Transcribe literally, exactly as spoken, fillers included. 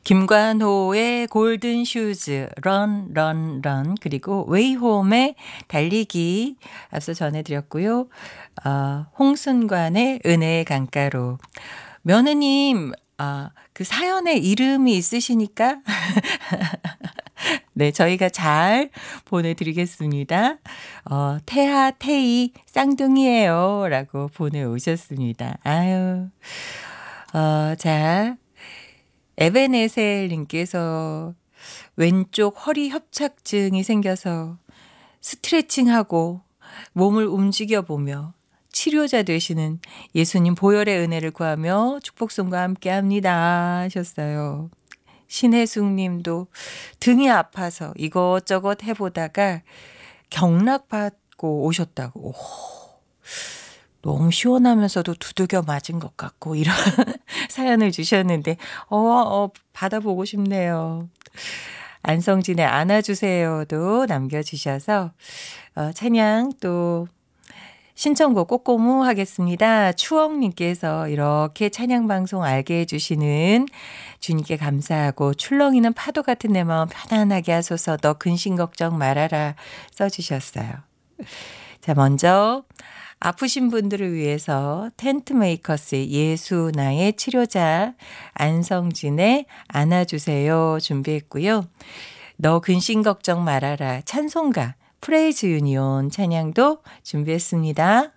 김관호의 골든 슈즈, 런, 런, 런, 그리고 웨이홈의 달리기 앞서 전해드렸고요. 어, 홍순관의 은혜의 강가로. 며느님, 아, 그 사연에 이름이 있으시니까 네, 저희가 잘 보내드리겠습니다. 어, 태하, 태희, 쌍둥이에요. 라고 보내오셨습니다. 아유, 어, 자, 에베네셀님께서 왼쪽 허리 협착증이 생겨서 스트레칭하고 몸을 움직여보며 치료자 되시는 예수님 보혈의 은혜를 구하며 축복송과 함께합니다 하셨어요. 신혜숙 님도 등이 아파서 이것저것 해보다가 경락받고 오셨다고. 오, 너무 시원하면서도 두들겨 맞은 것 같고 이런 사연을 주셨는데 어, 어 받아보고 싶네요. 안성진의 안아주세요도 남겨주셔서 어, 찬양 또 신청곡 꼬꼬무 하겠습니다. 추억님께서 이렇게 찬양방송 알게 해주시는 주님께 감사하고 출렁이는 파도 같은 내 마음 편안하게 하소서 너 근심 걱정 말아라 써주셨어요. 자, 먼저 아프신 분들을 위해서 텐트메이커스의 예수 나의 치료자 안성진의 안아주세요 준비했고요. 너 근심 걱정 말아라 찬송가 프레이즈 유니온 찬양도 준비했습니다.